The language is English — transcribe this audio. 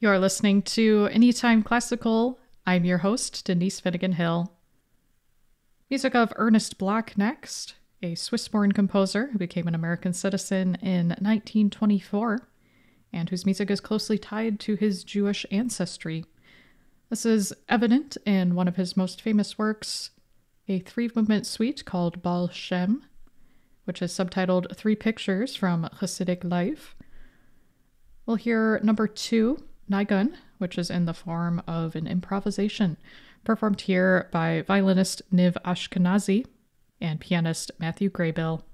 You're listening to Anytime Classical. I'm your host, Denise Finnegan Hill. Music of Ernest Bloch next, a Swiss-born composer who became an American citizen in 1924 and whose music is closely tied to his Jewish ancestry. This is evident in one of his most famous works, a three-movement suite called Baal Shem, which is subtitled Three Pictures from Hasidic Life. We'll hear number 2, Nigun, which is in the form of an improvisation, performed here by violinist Niv Ashkenazi and pianist Matthew Graybill.